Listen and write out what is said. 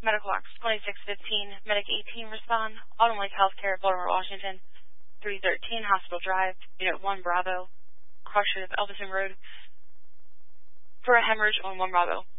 Medical Box 2615, Medic 18 respond. Autumn Lake Healthcare, Baltimore, Washington. 313 Hospital Drive, Unit 1 Bravo, cross street of Elvis Road for a hemorrhage on 1 Bravo.